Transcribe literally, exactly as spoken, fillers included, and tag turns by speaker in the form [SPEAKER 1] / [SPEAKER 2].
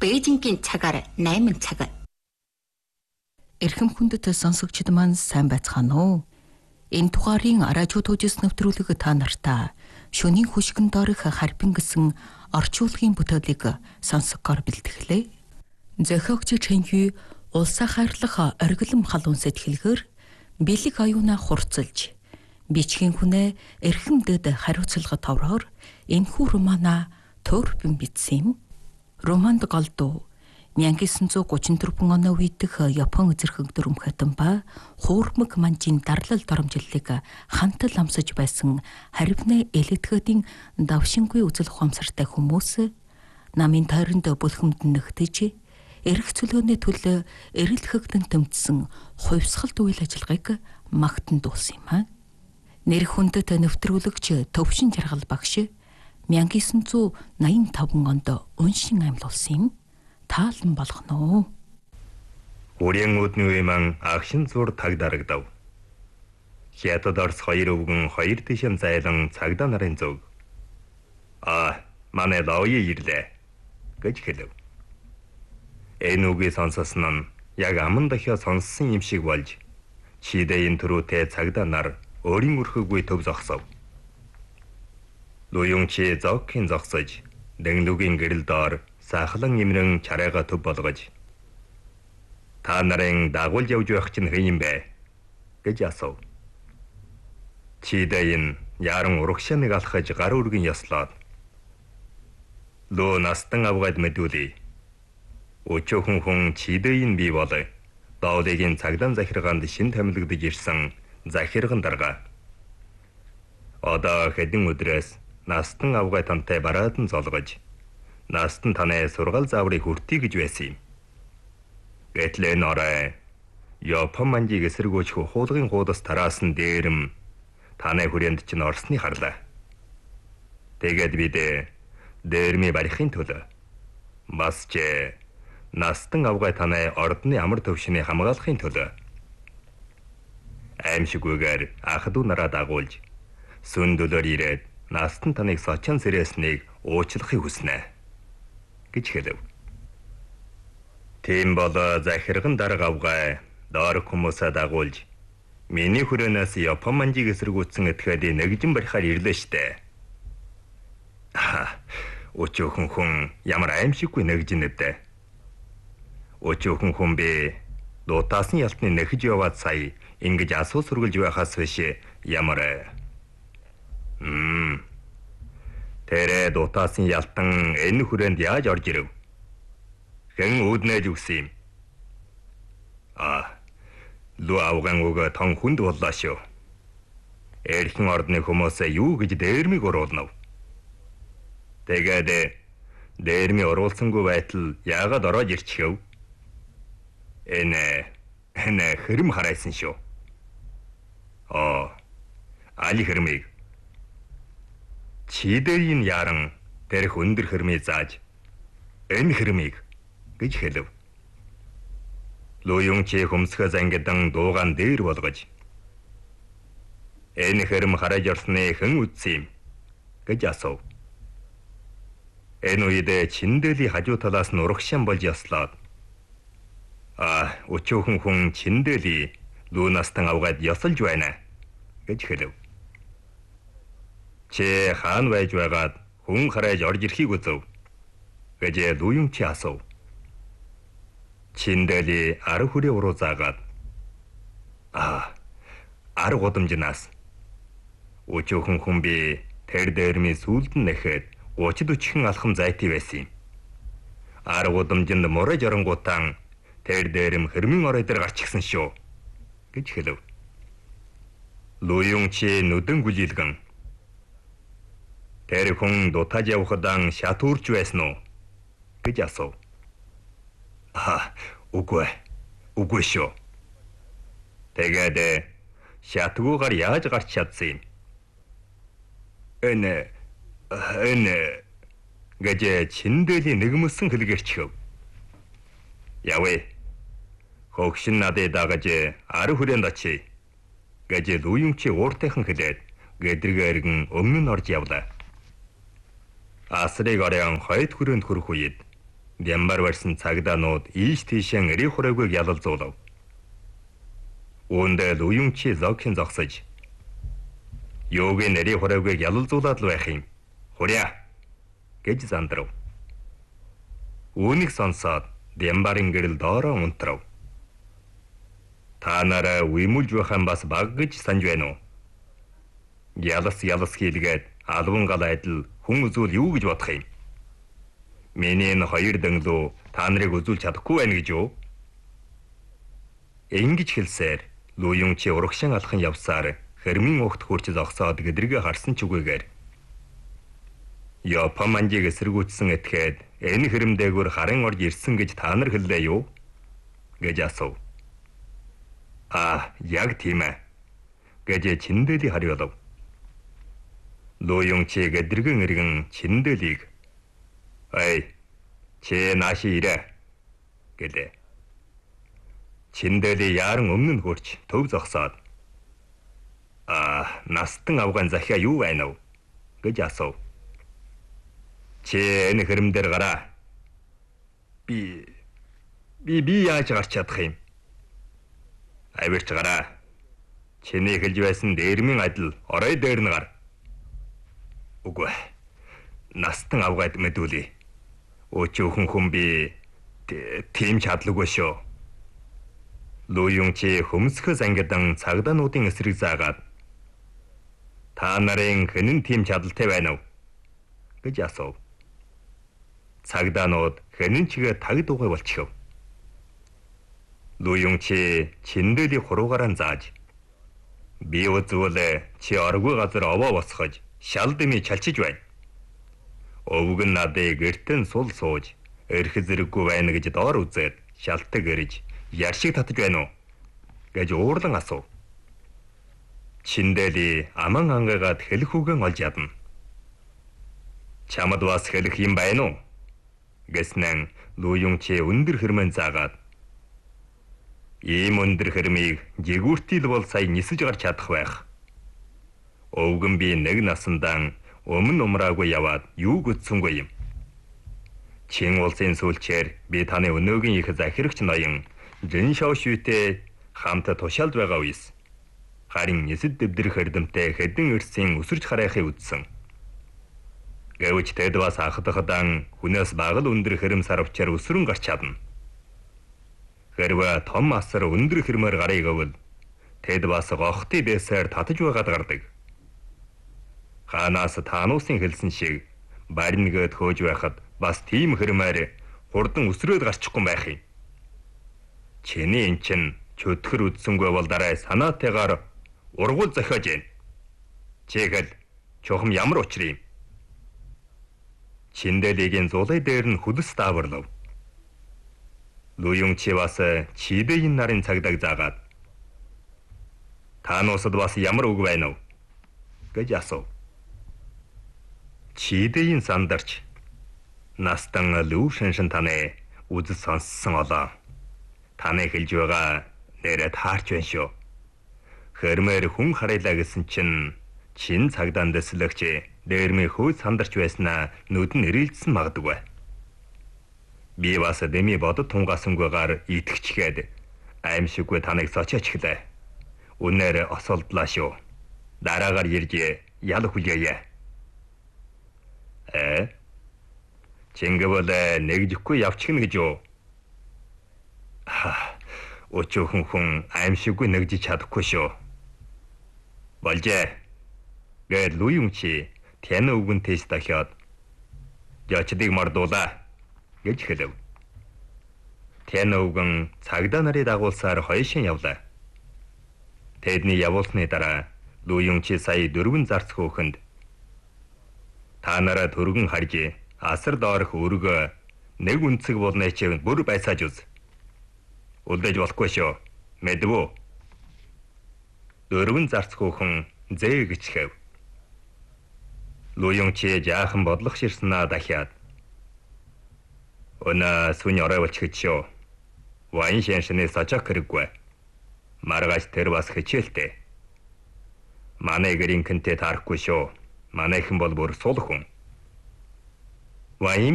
[SPEAKER 1] Бээжингийн цагаар найман цаг.
[SPEAKER 2] Эрхэм хүндэт сонсогчид маань сайн байцгаана уу? Энэ дугаарын радио төвжс нэвтрүүлэг та нартаа шөнийн хөшгөн доорх харбин гэсэн орчуулгын бүтээлийг сонсгоор бэлтгэлээ. Зохиогч Чэнхүй улсаа хайрлах оргилом халуун сэтгэлгээр бэлэг аюуна хурцлж бичгийн хүнээ эрхэмдэд хариуцлага товроор энэхүү романа төрбөн бичсэн юм. Романд голдуу 천구 삼 사 оны үедх Япон эзэрхэг дүрмхэтэн ба хуурмаг манжийн дарлал доромжллыг хантал амсаж байсан харибнэ элэтгэдийн давшингүй үзэл ухаамсартай хүмүүс намын тойронд бүлхэмд нэгтэж эрх чөлөөний төлөө эрэл хэгдэн тэмцсэн хувьсгалт үйл ажиллагааг магтан дуулсан юм а. Нэр хүндэт нэвтрүүлэгч Төвшин Жаргал багш 천구 팔십오 онд уншин амьлуулсан юм. Таалан болгоно уу.
[SPEAKER 3] Үрийн өдний үемэн агшин зур таг дарагдав. Хятад Орос хоёр өвгөн хоёр тишин зайлан цагдаа нарын зүг. А манай лауи ирлээ гэж хэлв. Энэ үгийг сонссон нь яг аман дахиа сонссон юм шиг болж чидэйн төрүүтэй цагдаа нар өөрийн өрхөгүй төв зогсов. Луюнчи зогкин зогсож дэглүгийн гэрэл доор сахлан имрэн чарайга төв болгож та нарын дагуулж явж байх чинь хэн юм бэ гэж асуув. Чидэйн яран урагшааныг алхаж гар үргэн яслаад лөө настан авгаад мэдүүлээ. Өчөөхөн хүн чидэйн бий болоо. Даулыгийн цагдаа захиргаанд шин томилогдож ирсэн захирган дарга. Одоо хэдэн өдрөөс настан авгаа тантай бараадан золгож настан танай сургал зааврыг хүртий гэж байсан юм. Гэтэл энэ орой Япон манжийг эсэргүүцэх хуулгын гуудас тараасан дээрэм танай хүрээнд чинь орсны харлаа. Тэгээд бид дээрмийн барихын төлөө бас ч настан авгаа танай ордны амар төвшний хамгаалахын төлөө аимшигүйгээр ах дүү нараа дагуулж сүндөлөөр ирээд настан таныг сочон сэрээснийг уучлахыг хүснэ гэж хэлв. Тийм бол захирган дарга авгаа доор хүмүүсээ дагуулж миний хүрээнээс Япон манжийг эсэргүүцсэн этгээд нэгжин барихаар ирлээ штэ. Өчөөхөн хүн ямар аимшиггүй нэгжин нэвдэ. Өчөөхөн хүн би дутаасан ялтны нэхэж яваад сая ингэж асуу сургалж байхаас биш ямар Мм. Тэрэ дутаасан ялтан энэ хүрээнд яаж орж ирэв? Хэн үүднэж өгсөн юм? А лу авган уга тон хүнд боллоо шүү. Эрхэн ордны хүмүүсээ юу гэж дээрмиг оруулнав? Тэгээд дээрми оруулсангүй байтал яагаад ороод ирчихв? Энэ энэ хэрэм харайсан шүү. Оо. Али хэрмийг чидэйн яран тэрх өндөр хэрмийг зааж энэ хэрмийг гэж хэлв. Луюнчи хөмсгө зангидан дуугаан дээр болгож энэ хэрэм хараж орсны хэн үтсэн юм гэж асуув. Энэ үед Чиндэлийн хажуу талаас нь урагшаан болж яслаад а өчөөхөн хүн Чиндэли луунастан авгаад ясалж байна гэж хэлв. Чи хаан байж байгаад хүн хараж орж ирэхийг үзв гэж Луюнчи асуув. Чиндэли ар хүрээ уруу заагаад а ар гудамжнаас өчөөхөн хүн би тэр дээрмийн сүлд нь нэхэд гуйч дүүчхэн алхам зайтай байсан юм. Ар гудамжинд морож оронгуудаа тэр дээрм хэрмэн орой дээр гарч гисэн шүү гэж хэлв. Луюнчи нүдэн гүлилгэн тэр хүн дутаж явхадан шатуурч байсан уу гэж асуув. А үгүй үгүй шүү. Тэгээд шатгуугаар яаж гарч чадсан юм? Энэ энэ гэж Чиндэлийн нэгмсэн хэлгэрчв. Явъя. Хогшин надад дагаж ар хүрээнд очие гэж Луюнчи ууртайхан хэлээд гэдрэг эргэн өмнө нь орж явлаа. Асрыг орон хойд хүрээнд хүрэх үед Дямбар барьсан цаагдаанууд ийш тийшээ эри хурайгүйг ялалзуулав. Үүндээ Луюнчи зогхийн зогсож Юугийн эри хурайгүйг ялалзуулаад л байх юм. Хуря гэж зандрав. Үүнийг сонсоод Дямбарын гэрэл доороо унтрав. Та нараа уймулж байхan бас баг гэж санаж байна уу? Ялас ялас хийлгээд албан гал айдал хүн үзүүл юу гэж бодох юм? Миний энэ хоёр дэнглүү та нарыг үзүүлж чадахгүй байна гэж юу? Ингэж хэлсээр Луюнчи урагшин алхан явсаар хэрмийн огт хурц зогсоод гэдргээ харсан ч үгүйгээр Япон манжиг эсэргүүцсэн этгээд энэ хэрэмдээгүүр харин орж ирсэн гэж та нар хэллээ юу? гэж асуув. Аа, яг тийм ээ. гэж Чиндэлий хариулав. Луюнчи гэдргэн иргэн Чиндэлийг "Эй, чи нааши ирээ" гэлээ. Чиндэлий яран өмнө нь хурч төв зогсоод "Аа, настан авган захиа юу байна вэ?" гэж асуув. "Чи энэ хэрэм дээр гараа." Би би би яаж гарч чадах юм? "Авирч гараа. Чиний хэлж байсан дээрмийн адил орой дээр нь гар." "Үгүй. Настан авгаад мэдүүлээ. Өчөөхөн хүн би тийм чадлаггүй шүү." Луюнчи хөмсгös ангидан цаагдаануудын эсрэг заагаад "Та нарын хэн нь тийм чадaltaй байна вэ?" гэж асуув. Цаагдаанууд хэн нь чигээ таг дугуй болчихов. Луюнчи Чиндэлий хуруугаараа зааж "Би үзвэл чи оргүй газар овоо босгож шал дэмий чалчиж байна. Өвөг нь надыг гэртэн сул сууж эрх зэрэггүй байна гэж доор үзээд шалтаг ирж яршиг татж байна уу?" гэж уурлан асуув. Чиндэлий аман ангаагаад хэлэх үгэн олж ядна. "Чамд бас хэлэх юм байна уу?" гэснэн Луюнчи өндөр хэрмэн заагаад "Ийм өндөр хэрмийг жигүүртэл бол сая нисэж гарч чадах байх. Өвгөн би нэг насндан өмнө умраагүй яваад юу гүцсэнгүй юм. Чин улсын сүүлчээр би таны өнөөгийн их захирагч ноён Жиншао шүтэ хамт тушаалд байгаа үес. Харин нисэд дэвдрэх эрдэмтэй хэдэн эрсийн өсөрч харайхыг үзсэн. Гэвч тэд бас анхдахадан хүнээс багал өндөр хэрэм сарвчаар өсрөн гарч чадна. Хэрвээ том асар өндөр хэрмээр гарыг өвөл тэд бас гохтой дэсээр татаж байгаад гардаг. Ханаас таануусын хэлсэн шиг барингээд хөөж байхад бас тийм хэрмээр хурдан өсрөөд гарчихгүй байх юм. Чиний эн чин чөтгөр үдсэнгүй бол дараа санаатайгаар ургуул зохиож гин. Чигэл чухам ямар учир юм? Чиндэлигийн зулай дээр нь хүлэс дааварлав. Луюнчи бас Чидэйн нарын цагдаа заагаад "Таануусад бас ямар үг байна вэ?" гэж асуув. Чидэйн сандарч "Настан Лүү Шэншин таны үзэл сонссон олоо. Таны хэлж байгаа нэрээ таарч байна шүү. Хэрмээр хүн харайлаа гэсэн чинь чин цагдаа дэслэгч дээрмийн хөөс сандарч байснаа нүд нь ирээлдсэн магадгүй. Би бас дэми бодод тунгаасангүйгээр итгэчгээд аимшиггүй таныг сочооч хэлээ. Үнээр осолдлаа шүү. Дараагаар ирж ял хүлээе." "Э? Чингэвэл нэгжихгүй явчихна гэж юу?" "Ха, өчөөхөн хүн аимшиггүй нэгжиж чадахгүй шүү." "Болжээ." гэж Луюнчи тэн өвгөн тэс дахиад "Жочдыг мордуулаа" гэж хэлв. Тэн өвгөн цагдаа нарыг дагуулсаар хойшин явлаа. Тэдний явуулсны дараа Луюнчи сая дөрвөн зарц хөөхөнд "Та нараа төргөн харж асар доорх өргөө нэг үнцэг болны чи бүр байсааж үз. Үлдээж болохгүй шүү. Мэдвүү?" Дөрвөн зарц хөөхөн зээ гिचхэв. Луюнчи жаахан бодлох ширснаа дахиад "Өнөө сүний орой болчихж шүү. Вайн шэншний сачаа хэрэггүй. Маргааш тэр бас хичээлтэй. Манай гэрийн хэнтэй таарахгүй шүү. Манайхан бол бүр сул хүн. Вайн